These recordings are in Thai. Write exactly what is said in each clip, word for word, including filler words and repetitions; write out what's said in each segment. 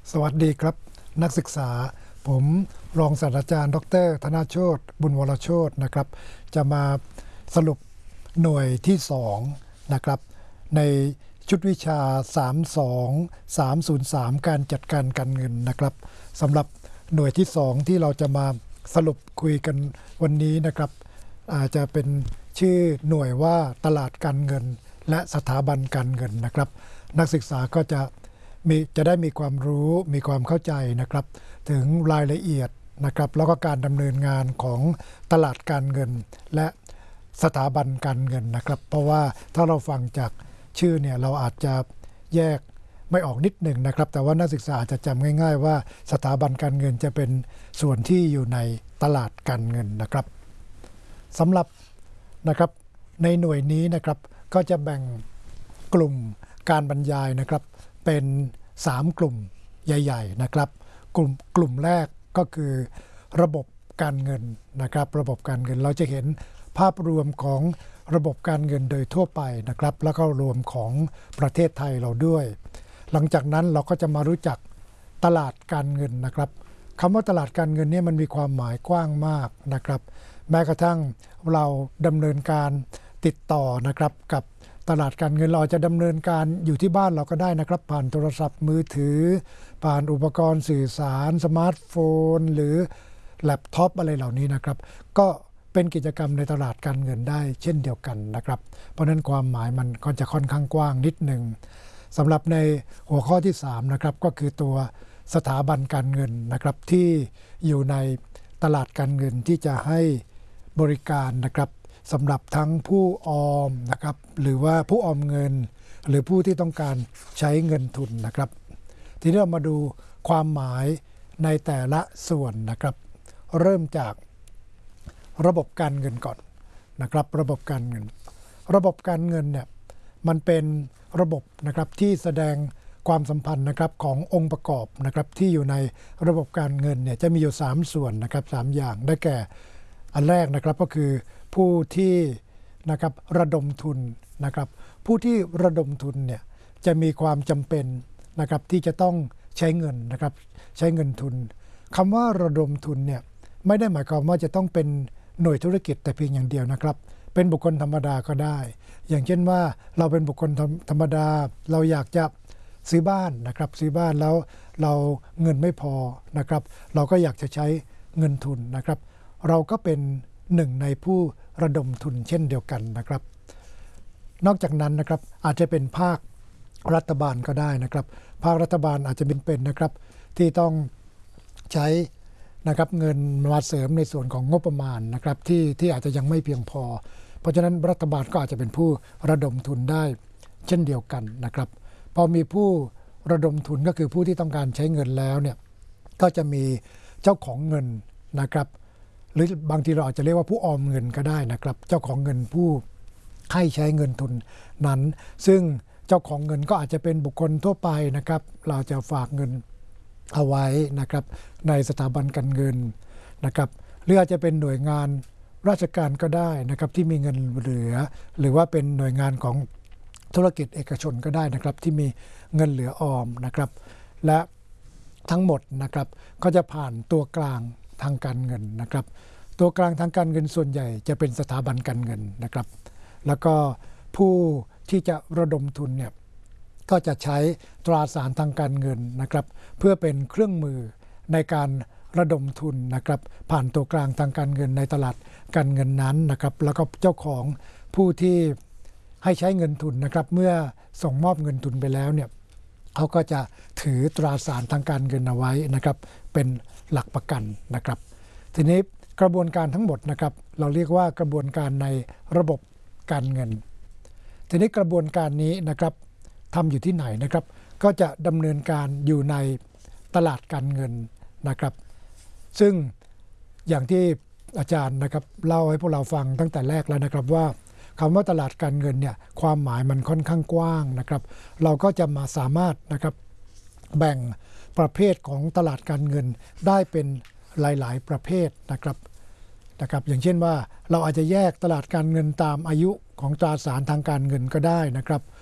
สวัสดีครับนักศึกษาผมรองศาสตราจารย์ดรธนโชติบุญวรโชตินะครับจะมาสรุปหน่วยที่สองนะครับในชุดวิชาสาม สอง สาม ศูนย์ สาม การจัดการการเงินนะครับสำหรับหน่วยที่สองที่เราจะมาสรุปคุยกันวันนี้นะครับอาจจะเป็นชื่อหน่วยว่าตลาดการเงินและสถาบันการเงินนะครับนักศึกษาก็จะมีจะได้มีความรู้มีความเข้าใจนะครับถึงรายละเอียดนะครับแล้วก็การดำเนินงานของตลาดการเงินและสถาบันการเงินนะครับเพราะว่าถ้าเราฟังจากชื่อเนี่ยเราอาจจะแยกไม่ออกนิดหนึ่งนะครับแต่ว่านักศึกษาอาจจะจำง่ายๆว่าสถาบันการเงินจะเป็นส่วนที่อยู่ในตลาดการเงินนะครับสำหรับนะครับในหน่วยนี้นะครับก็จะแบ่งกลุ่มการบรรยายนะครับเป็นสามกลุ่มใหญ่ๆนะครับกลุ่มกลุ่มแรกก็คือระบบการเงินนะครับระบบการเงินเราจะเห็นภาพรวมของระบบการเงินโดยทั่วไปนะครับแล้วก็รวมของประเทศไทยเราด้วยหลังจากนั้นเราก็จะมารู้จักตลาดการเงินนะครับคำว่าตลาดการเงินเนี่ยมันมีความหมายกว้างมากนะครับแม้กระทั่งเราดำเนินการติดต่อนะครับกับตลาดการเงินเราจะดำเนินการอยู่ที่บ้านเราก็ได้นะครับผ่านโทรศัพท์มือถือผ่านอุปกรณ์สื่อสารสมาร์ทโฟนหรือแล็ปท็อปอะไรเหล่านี้นะครับก็เป็นกิจกรรมในตลาดการเงินได้เช่นเดียวกันนะครับเพราะนั้นความหมายมันก็จะค่อนข้างกว้างนิดหนึ่งสำหรับในหัวข้อที่สามนะครับก็คือตัวสถาบันการเงินนะครับที่อยู่ในตลาดการเงินที่จะให้บริการนะครับสำหรับทั้งผู้ออมนะครับหรือว่าผู้ออมเงินหรือผู้ที่ต้องการใช้เงินทุนนะครับทีนี้เรามาดูความหมายในแต่ละส่วนนะครับเริ่มจากระบบการเงินก่อนนะครับระบบการเงินระบบการเงินเนี่ยมันเป็นระบบนะครับที่แสดงความสัมพันธ์นะครับขององค์ประกอบนะครับที่อยู่ในระบบการเงินเนี่ยจะมีอยู่สามส่วนนะครับสามอย่างได้แก่อันแรกนะครับก็คือผู้ที่นะครับระดมทุนนะครับผู้ที่ระดมทุนเนี่ยจะมีความจำเป็นนะครับที่จะต้องใช้เงินนะครับใช้เงินทุนคำว่าระดมทุนเนี่ยไม่ได้หมายความว่าจะต้องเป็นหน่วยธุรกิจแต่เพียงอย่างเดียวนะครับเป็นบุคคลธรรมดาก็ได้อย่างเช่นว่าเราเป็นบุคคลธรรมดาเราอยากจะซื้อบ้านนะครับซื้อบ้านแล้วเราเงินไม่พอนะครับเราก็อยากจะใช้เงินทุนนะครับเราก็เป็นหนึ่งในผู้ระดมทุนเช่นเดียวกันนะครับนอกจากนั้นนะครับอาจจะเป็นภาครัฐบาลก็ได้นะครับภาครัฐบาลอาจจะเป็นเป็นนะครับที่ต้องใช้นะครับเงินมาเสริมในส่วนของงบประมาณนะครับที่ที่อาจจะยังไม่เพียงพอเพราะฉะนั้นรัฐบาลก็อาจจะเป็นผู้ระดมทุนได้เช่นเดียวกันนะครับพอมีผู้ระดมทุนก็คือผู้ที่ต้องการใช้เงินแล้วเนี่ยก็จะมีเจ้าของเงินนะครับหรือบางทีเราอาจจะเรียกว่าผู้ออมเงินก็ได้นะครับเจ้าของเงินผู้ให้ใช้เงินทุนนั้นซึ่งเจ้าของเงินก็อาจจะเป็นบุคคลทั่วไปนะครับเราจะฝากเงินเอาไว้นะครับในสถาบันการเงินนะครับหรืออาจจะเป็นหน่วยงานราชการก็ได้นะครับที่มีเงินเหลือหรือว่าเป็นหน่วยงานของธุรกิจเอกชนก็ได้นะครับที่มีเงินเหลือออมนะครับและทั้งหมดนะครับก็จะผ่านตัวกลางทางการเงินนะครับตัวกลางทางการเงินส่วนใหญ่จะเป็นสถาบันการเงินนะครับแล้วก็ผู้ที่จะระดมทุนเนี่ยก็จะใช้ตราสารทางการเงินนะครับเพื่อเป็นเครื่องมือในการระดมทุนนะครับผ่านตัวกลางทางการเงินในตลาดการเงินนั้นนะครับแล้วก็เจ้าของผู้ที่ให้ใช้เงินทุนนะครับเมื่อส่งมอบเงินทุนไปแล้วเนี่ยเขาก็จะถือตราสารทางการเงินเอาไว้นะครับเป็นหลักประกันนะครับทีนี้กระบวนการทั้งหมดนะครับเราเรียกว่ากระบวนการในระบบการเงินทีนี้กระบวนการนี้นะครับทำอยู่ที่ไหนนะครับก็จะดำเนินการอยู่ในตลาดการเงินนะครับซึ่งอย่างที่อาจารย์นะครับเล่าให้พวกเราฟังตั้งแต่แรกแล้วนะครับว่าคำว่าตลาดการเงินเนี่ยความหมายมันค่อนข้างกว้างนะครับเราก็จะมาสามารถนะครับแบ่งประเภทของตลาดการเงินได้เป็นหลายๆประเภทนะครับนะครับอย่างเช่นว่าเราอาจจะแยกตลาดการเงินตามอายุของตราสารทางการเงินก็ได้นะครับ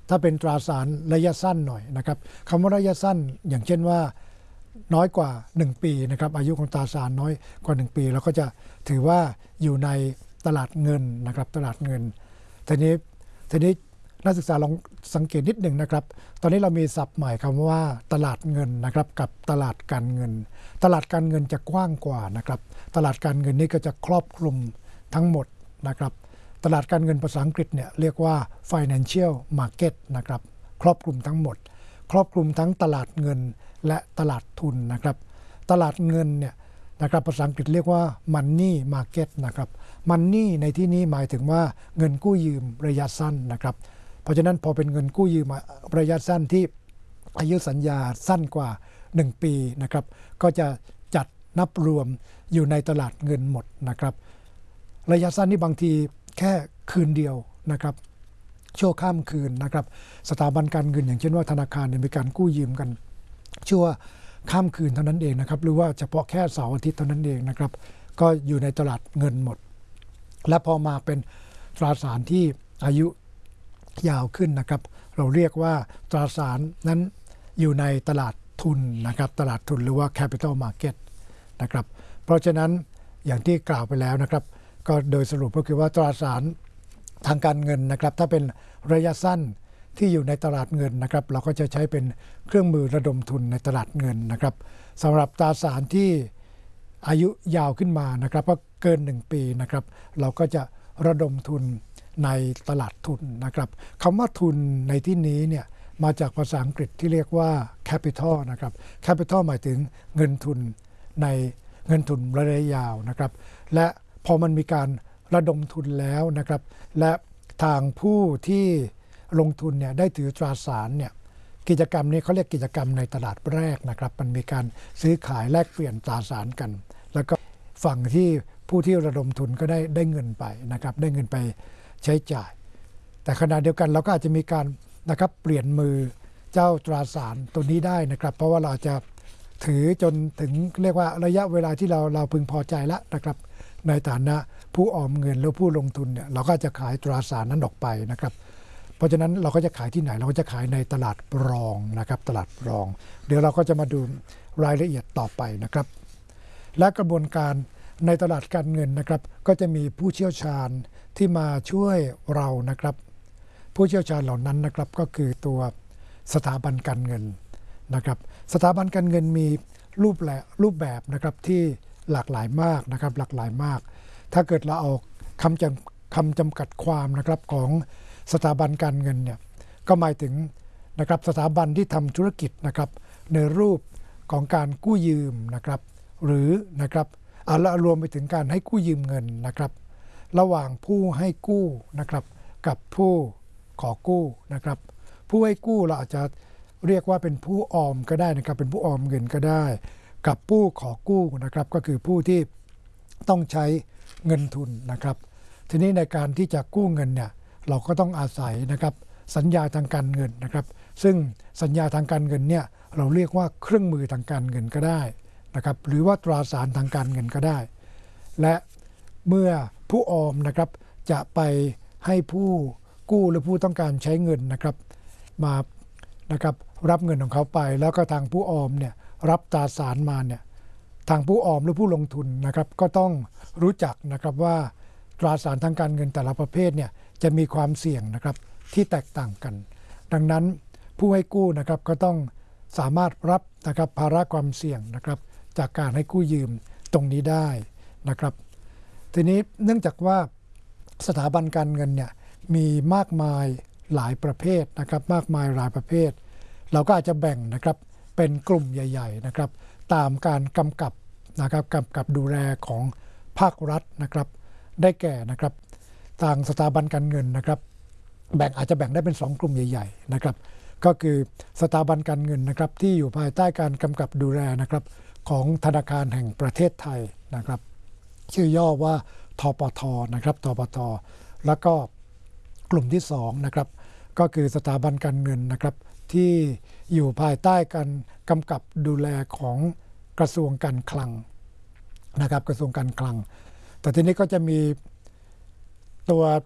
ถ้าเป็นตราสารระยะสั้นหน่อยนะครับคำว่าระยะสั้นอย่างเช่นว่าน้อยกว่าหนึ่งปีนะครับอายุของตราสารน้อยกว่าหนึ่งปีเราก็จะถือว่าอยู่ในตลาดเงินนะครับตลาดเงินทีนี้ทีนี้นักศึกษาลองสังเกตนิดหนึ่งนะครับตอนนี้เรามีศัพท์ใหม่คำว่าตลาดเงินนะครับกับตลาดการเงินตลาดการเงินจะกว้างกว่านะครับตลาดการเงินนี่ก็จะครอบคลุมทั้งหมดนะครับตลาดการเงินภาษาอังกฤษเนี่ยเรียกว่า financial market นะครับครอบคลุมทั้งหมดครอบคลุมทั้งตลาดเงินและตลาดทุนนะครับตลาดเงินเนี่ยนะครับภาษาอังกฤษเรียกว่า money market นะครับ money ในที่นี้หมายถึงว่าเงินกู้ยืมระยะสั้นนะครับเพราะฉะนั้นพอเป็นเงินกู้ยืมระยะสั้นที่อายุสัญญาสั้นกว่าหนึ่งปีนะครับก็จะจัดนับรวมอยู่ในตลาดเงินหมดนะครับระยะสั้นนี่บางทีแค่คืนเดียวนะครับชั่วข้ามคืนนะครับสถาบันการเงินอย่างเช่นว่าธนาคารเนี่ยมีการกู้ยืมกันชั่วข้ามคืนเท่านั้นเองนะครับหรือว่าเฉพาะแค่เสาร์อาทิตย์เท่านั้นเองนะครับก็อยู่ในตลาดเงินหมดและพอมาเป็นตราสารที่อายุยาวขึ้นนะครับเราเรียกว่าตราสารนั้นอยู่ในตลาดทุนนะครับตลาดทุนหรือว่า capital market นะครับเพราะฉะนั้นอย่างที่กล่าวไปแล้วนะครับก็โดยสรุปก็คือว่าตราสารทางการเงินนะครับถ้าเป็นระยะสั้นที่อยู่ในตลาดเงินนะครับเราก็จะใช้เป็นเครื่องมือระดมทุนในตลาดเงินนะครับสำหรับตราสารที่อายุยาวขึ้นมานะครับก็เกินหนึ่งปีนะครับเราก็จะระดมทุนในตลาดทุนนะครับคำว่าทุนในที่นี้เนี่ยมาจากภาษาอังกฤษที่เรียกว่า capital นะครับ capital หมายถึงเงินทุนในเงินทุนระยะยาวนะครับและพอมันมีการระดมทุนแล้วนะครับและทางผู้ที่ลงทุนเนี่ยได้ถือตราสารเนี่ยกิจกรรมนี้เขาเรียกกิจกรรมในตลาดแรกนะครับมันมีการซื้อขายแลกเปลี่ยนตราสารกันแล้วก็ฝั่งที่ผู้ที่ระดมทุนก็ได้ได้เงินไปนะครับได้เงินไปใช้จ่ายแต่ขณะเดียวกันเราก็อาจจะมีการนะครับเปลี่ยนมือเจ้าตราสารตัวนี้ได้นะครับเพราะว่าเราจะถือจนถึงเรียกว่าระยะเวลาที่เราเราพึงพอใจแล้วนะครับในฐานะผู้ออมเงินหรือผู้ลงทุนเนี่ยเราก็จะขายตราสารนั้นออกไปนะครับเพราะฉะนั้นเราก็จะขายที่ไหนเราก็จะขายในตลาดรองนะครับตลาดรองเดี๋ยวเราก็จะมาดูรายละเอียดต่อไปนะครับและกระบวนการในตลาดการเงินนะครับก็จะมีผู้เชี่ยวชาญที่มาช่วยเรานะครับผู้เชี่ยวชาญเหล่านั้นนะครับก็คือตัวสถาบันการเงินนะครับสถาบันการเงินมีรูปแบบรูปแบบนะครับที่หลากหลายมากนะครับหลากหลายมากถ้าเกิดเราเอาคำจำคำจำกัดความนะครับของสถาบันการเงินเนี่ยก็หมายถึงนะครับสถาบันที่ทำธุรกิจนะครับในรูปของการกู้ยืมนะครับหรือนะครับอ่ารวมไปถึงการให้กู้ยืมเงินนะครับระหว่างผู้ให้กู้นะครับกับผู้ขอกู้นะครับผู้ให้กู้เราอาจจะเรียกว่าเป็นผู้ออมก็ได้นะครับเป็นผู้ออมเงินก็ได้กับผู้ขอกู้นะครับก็คือผู้ที่ต้องใช้เงินทุนนะครับทีนี้ในการที่จะกู้เงินเนี่ยเราก็ต้องอาศัยนะครับสัญญาทางการเงินนะครับซึ่งสัญญาทางการเงินเนี่ยเราเรียกว่าเครื่องมือทางการเงินก็ได้นะครับหรือว่าตราสารทางการเงินก็ได้และเมื่อผู้ออมนะครับจะไปให้ผู้กู้หรือผู้ต้องการใช้เงินนะครับมานะครับรับเงินของเขาไปแล้วก็ทางผู้ออมเนี่ยรับตราสารมาเนี่ยทางผู้ออมหรือผู้ลงทุนนะครับก็ต้องรู้จักนะครับว่าตราสารทางการเงินแต่ละประเภทเนี่ยจะมีความเสี่ยงนะครับที่แตกต่างกันดังนั้นผู้ให้กู้นะครับก็ต้องสามารถรับนะครับภาระความเสี่ยงนะครับจากการให้กู้ยืมตรงนี้ได้นะครับทีนี้เนื่องจากว่าสถาบันการเงินเนี่ยมีมากมายหลายประเภทนะครับมากมายหลายประเภทเราก็อาจจะแบ่งนะครับเป็นกลุ่มใหญ่ๆนะครับตามการกำกับนะครับกำกับดูแลของภาครัฐนะครับได้แก่นะครับทางสถาบันการเงินนะครับแบ่งอาจจะแบ่งได้เป็นสองกลุ่มใหญ่ๆนะครับก็คือสถาบันการเงินนะครับที่อยู่ภายใต้การกำกับดูแลนะครับของธนาคารแห่งประเทศไทยนะครับชื่อย่อว่าทปทนะครับทปทแล้วก็กลุ่มที่สองนะครับก็คือสถาบันการเงินนะครับที่อยู่ภายใต้การกำกับดูแลของกระทรวงการคลังนะครับกระทรวงการคลังแต่ทีนี้ก็จะมีตัว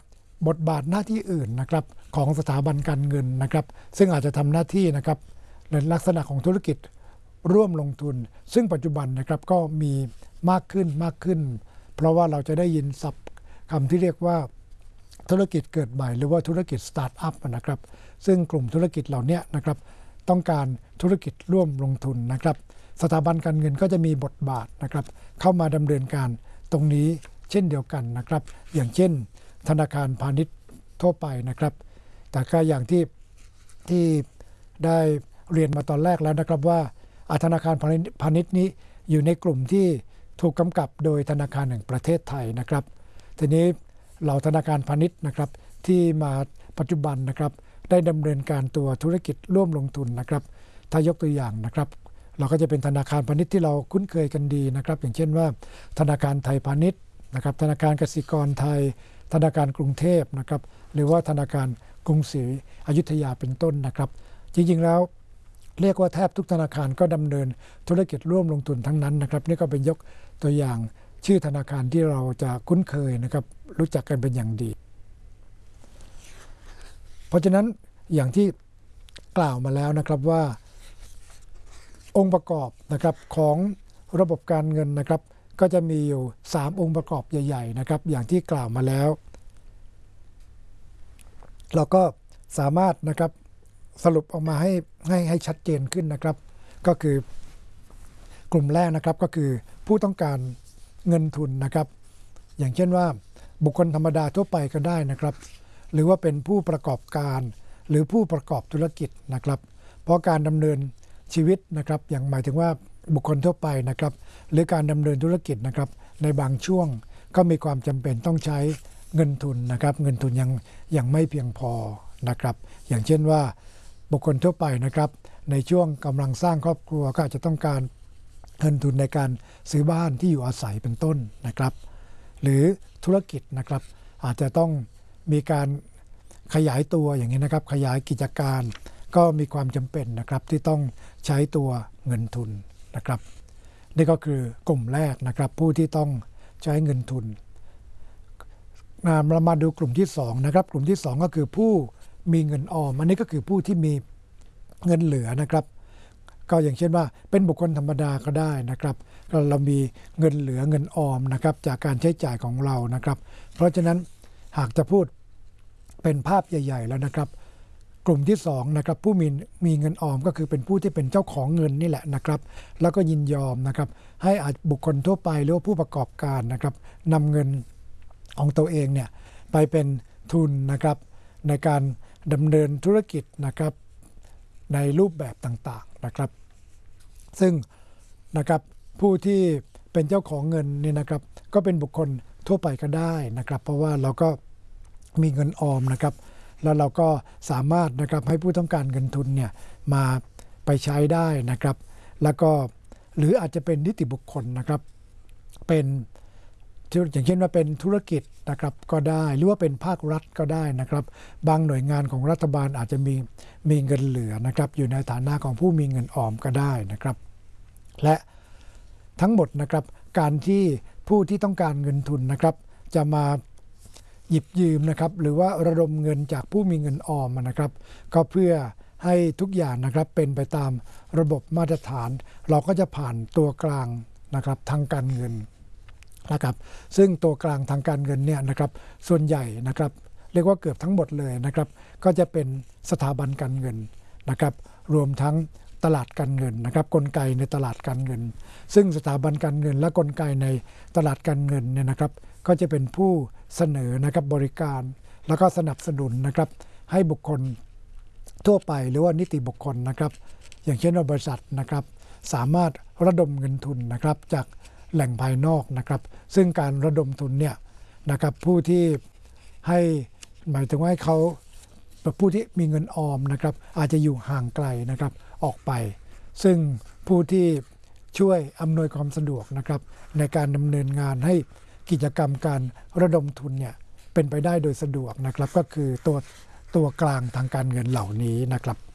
บทบาทหน้าที่อื่นนะครับของสถาบันการเงินนะครับซึ่งอาจจะทำหน้าที่นะครับในลักษณะของธุรกิจร่วมลงทุนซึ่งปัจจุบันนะครับก็มีมากขึ้นมากขึ้นเพราะว่าเราจะได้ยินศัพท์คำที่เรียกว่าธุรกิจเกิดใหม่หรือว่าธุรกิจสตาร์ทอัพนะครับซึ่งกลุ่มธุรกิจเหล่านี้นะครับต้องการธุรกิจร่วมลงทุนนะครับสถาบันการเงินก็จะมีบทบาทนะครับเข้ามาดำเนินการตรงนี้เช่นเดียวกันนะครับอย่างเช่นธนาคารพาณิชย์ทั่วไปนะครับแต่ก็อย่างที่ที่ได้เรียนมาตอนแรกแล้วนะครับว่าธนาคารพาณิชย์นี้อยู่ในกลุ่มที่ถูกกำกับโดยธนาคารแห่งประเทศไทยนะครับทีนี้เราธนาคารพาณิชย์นะครับที่มาปัจจุบันนะครับได้ดำเนินการตัวธุรกิจร่วมลงทุนนะครับถ้ายกตัวอย่างนะครับเราก็จะเป็นธนาคารพาณิชย์ที่เราคุ้นเคยกันดีนะครับอย่างเช่นว่าธนาคารไทยพาณิชย์นะครับธนาคารกสิกรไทยธนาคารกรุงเทพนะครับหรือว่าธนาคารกรุงศรีอยุธยาเป็นต้นนะครับจริงๆแล้วเรียกว่าแทบทุกธนาคารก็ดำเนินธุรกิจร่วมลงทุนทั้งนั้นนะครับนี่ก็เป็นยกตัวอย่างชื่อธนาคารที่เราจะคุ้นเคยนะครับรู้จักกันเป็นอย่างดีเพราะฉะนั้นอย่างที่กล่าวมาแล้วนะครับว่าองค์ประกอบนะครับของระบบการเงินนะครับก็จะมีอยู่สามองค์ประกอบใหญ่ๆนะครับอย่างที่กล่าวมาแล้วเราก็สามารถนะครับสรุปออกมาให้ให้ให้ชัดเจนขึ้นนะครับก็คือกลุ่มแรกนะครับก็คือผู้ต้องการเงินทุนนะครับอย่างเช่นว่าบุคคลธรรมดาทั่วไปก็ได้นะครับหรือว่าเป็นผู้ประกอบการหรือผู้ประกอบธุรกิจนะครับเพราะการดำเนินชีวิตนะครับอย่างหมายถึงว่าบุคคลทั่วไปนะครับหรือการดำเนินธุรกิจนะครับในบางช่วงก็มีความจำเป็นต้องใช้เงินทุนนะครับเงินทุนยังยังไม่เพียงพอนะครับอย่างเช่นว่าบุคคลทั่วไปนะครับในช่วงกำลังสร้างครอบครัวก็อาจจะต้องการเงินทุนในการซื้อบ้านที่อยู่อาศัยเป็นต้นนะครับหรือธุรกิจนะครับอาจจะต้องมีการขยายตัวอย่างนี้นะครับขยายกิจการก็มีความจำเป็นนะครับที่ต้องใช้ตัวเงินทุนนะครับนี่ก็คือกลุ่มแรกนะครับผู้ที่ต้องใช้เงินทุนเรามาดูกลุ่มที่สองนะครับกลุ่มที่สองก็คือผู้มีเงินออมอันนี้ก็คือผู้ที่มีเงินเหลือนะครับก็อย่างเช่นว่าเป็นบุคคลธรรมดาก็ได้นะครับเรามีเงินเหลือเงินออมนะครับจากการใช้จ่ายของเรานะครับเพราะฉะนั้นหากจะพูดเป็นภาพใหญ่ๆแล้วนะครับกลุ่มที่สองนะครับผู้มีมีเงินออมก็คือเป็นผู้ที่เป็นเจ้าของเงินนี่แหละนะครับแล้วก็ยินยอมนะครับให้บุคคลทั่วไปหรือว่าผู้ประกอบการนะครับนำเงินของตัวเองเนี่ยไปเป็นทุนนะครับในการดำเนินธุรกิจนะครับในรูปแบบต่างๆนะครับซึ่งนะครับผู้ที่เป็นเจ้าของเงินนี่นะครับก็เป็นบุคคลทั่วไปก็ได้นะครับเพราะว่าเราก็มีเงินออมนะครับแล้วเราก็สามารถนะครับให้ผู้ต้องการเงินทุนเนี่ยมาไปใช้ได้นะครับแล้วก็หรืออาจจะเป็นนิติบุคคลนะครับเป็นอย่างเช่นว่าเป็นธุรกิจนะครับก็ได้หรือว่าเป็นภาครัฐก็ได้นะครับบางหน่วยงานของรัฐบาลอาจจะมีมีเงินเหลือนะครับอยู่ในฐานะของผู้มีเงินออมก็ได้นะครับและทั้งหมดนะครับการที่ผู้ที่ต้องการเงินทุนนะครับจะมาหยิบยืมนะครับหรือว่าระดมเงินจากผู้มีเงินออมนะครับก็เพื่อให้ทุกอย่างนะครับเป็นไปตามระบบมาตรฐานเราก็จะผ่านตัวกลางนะครับทางการเงินนะครับซึ่งตัวกลางทางการเงินเนี่ยนะครับส่วนใหญ่นะครับเรียกว่าเกือบทั้งหมดเลยนะครับก็จะเป็นสถาบันการเงินนะครับรวมทั้งตลาดการเงินนะครับกลไกในตลาดการเงินซึ่งสถาบันการเงินและกลไกในตลาดการเงินเนี่ยนะครับก็จะเป็นผู้เสนอนะครับบริการแล้วก็สนับสนุนนะครับให้บุคคลทั่วไปหรือว่านิติบุคคลนะครับอย่างเช่นว่าบริษัทนะครับสามารถระดมเงินทุนนะครับจากแหล่งภายนอกนะครับซึ่งการระดมทุนเนี่ยนะครับผู้ที่ให้หมายถึงว่าให้เขาผู้ที่มีเงินออมนะครับอาจจะอยู่ห่างไกลนะครับออกไปซึ่งผู้ที่ช่วยอำนวยความสะดวกนะครับในการดำเนินงานให้กิจกรรมการระดมทุนเนี่ยเป็นไปได้โดยสะดวกนะครับก็คือตัวตัวกลางทางการเงินเหล่านี้นะครับ